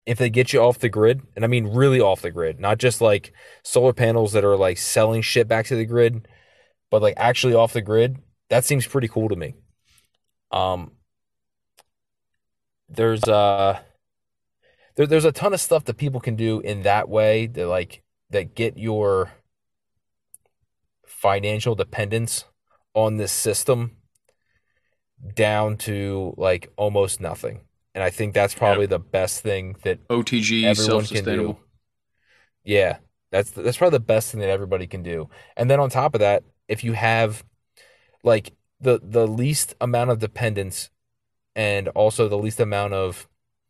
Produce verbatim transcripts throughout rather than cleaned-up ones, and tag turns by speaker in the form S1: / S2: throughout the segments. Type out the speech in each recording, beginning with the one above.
S1: if they get you off the grid, and I mean really off the grid, not just like solar panels that are like selling shit back to the grid, but like actually off the grid, that seems pretty cool to me. Um, there's uh there, there's a ton of stuff that people can do in that way that like that get your financial dependence on this system down to like almost nothing. And I think that's
S2: Yeah.
S1: probably the best thing that
S2: O T G,
S1: everyone can do.
S2: self-sustainable.
S1: Yeah, that's that's probably the best thing that everybody can do. And then on top of that, if you have like the the least amount of dependence and also the least amount of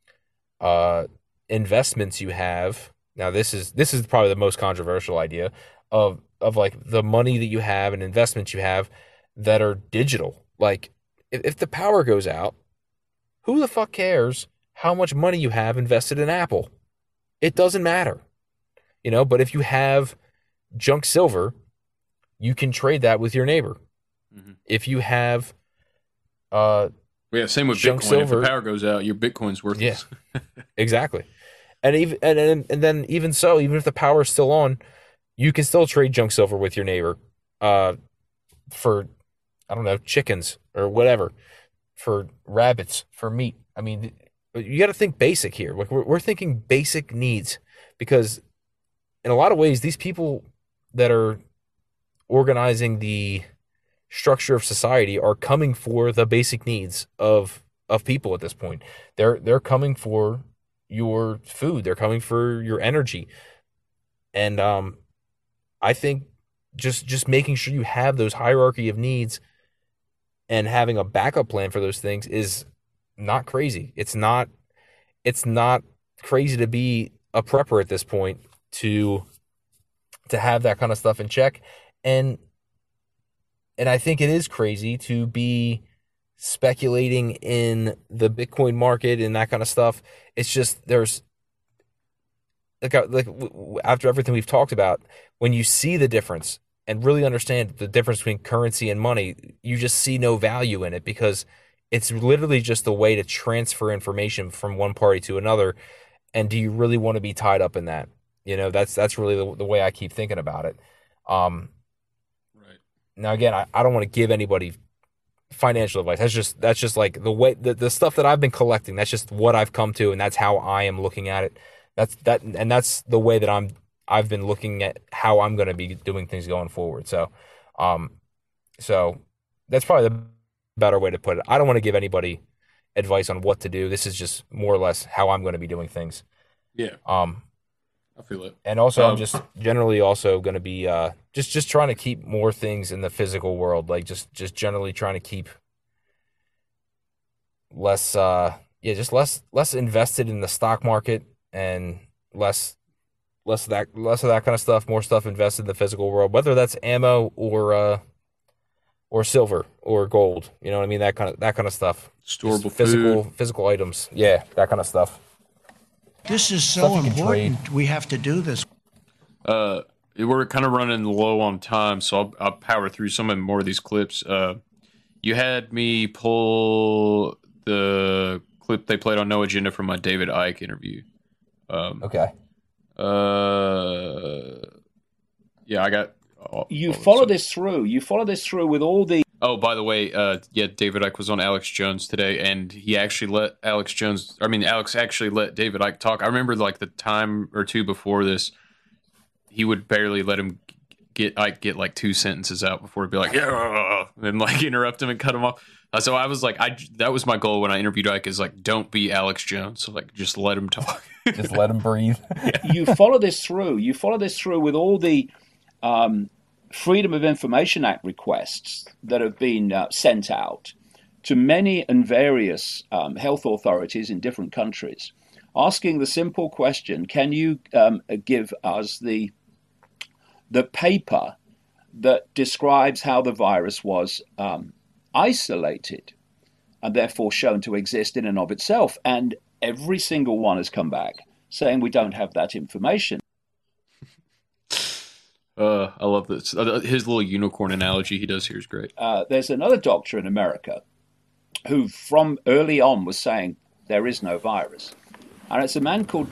S1: uh investments you have. Now this is this is probably the most controversial idea of of like the money that you have and investments you have that are digital. Like if, if the power goes out, who the fuck cares how much money you have invested in Apple? It doesn't matter. You know, but if you have junk silver, you can trade that with your neighbor.
S2: Hmm.
S1: If you have uh
S2: Yeah, same with
S1: junk
S2: Bitcoin. If the
S1: silver,
S2: power goes out, your Bitcoin's
S1: yeah,
S2: worthless.
S1: exactly. And even and, and and then even so, even if the power is still on, you can still trade junk silver with your neighbor, uh, for I don't know chickens or whatever, for rabbits, for meat. I mean, you got to think basic here. Like we're we're thinking basic needs because in a lot of ways, these people that are organizing the structure of society are coming for the basic needs of of people at this point. They're they're coming for your food. They're coming for your energy. And um, I think just just making sure you have those hierarchy of needs and having a backup plan for those things is not crazy. It's not it's not crazy to be a prepper at this point to to have that kind of stuff in check. And and I think it is crazy to be speculating in the Bitcoin market and that kind of stuff. It's just there's like uh, like after everything we've talked about, when you see the difference and really understand the difference between currency and money, you just see no value in it because it's literally just a way to transfer information from one party to another. And do you really want to be tied up in that? You know, that's that's really the, the way I keep thinking about it. Um,
S2: Right.
S1: Now again, I, I don't want to give anybody financial advice. That's just that's just like the way the, the stuff that I've been collecting. That's just what I've come to, and that's how I am looking at it. That's that, and that's the way that I'm. I've been looking at how I'm going to be doing things going forward. So, um, so that's probably the better way to put it. I don't want to give anybody advice on what to do. This is just more or less how I'm going to be doing things.
S2: Yeah,
S1: Um,
S2: I feel it.
S1: and also I'm
S2: Um,
S1: just generally also going to be uh just just trying to keep more things in the physical world, like just just generally trying to keep less uh yeah, just less less invested in the stock market and less less of that less of that kind of stuff, more stuff invested in the physical world, whether that's ammo or uh or silver or gold, you know what I mean? That kind of that kind of stuff. Just
S2: Storable
S1: physical
S2: food.
S1: physical items. Yeah, that kind of stuff.
S3: This is
S1: Stuff
S3: so
S1: you can trade.
S3: important. We have to do this.
S2: Uh, we're kind of running low on time, so I'll, I'll power through some of more of these clips. Uh, you had me pull the clip they played on No Agenda from my David Icke interview. Um,
S1: Okay.
S2: uh, yeah, I got. All,
S4: You
S2: all
S4: follow
S2: so-
S4: this through. You follow this through with all the
S2: Oh, by the way, uh, yeah, David Icke was on Alex Jones today, and he actually let Alex Jones. I mean, Alex actually let David Icke talk. I remember like the time or two before this, he would barely let him get Ike get like two sentences out before he'd be like, yeah, and like interrupt him and cut him off. Uh, so I was like, I that was my goal when I interviewed Ike is like, don't be Alex Jones. So like, just let him talk.
S1: Just let him breathe.
S4: you follow this through. You follow this through with all the um, Freedom of Information Act requests that have been uh, sent out to many and various um, health authorities in different countries, asking the simple question: can you um, give us the the paper that describes how the virus was um, isolated and therefore shown to exist in and of itself? And every single one has come back saying we don't have that information.
S2: Uh, I love this. Uh, His little unicorn analogy he does here is great.
S4: Uh, there's another doctor in America who, from early on, was saying there is no virus. and it's a man called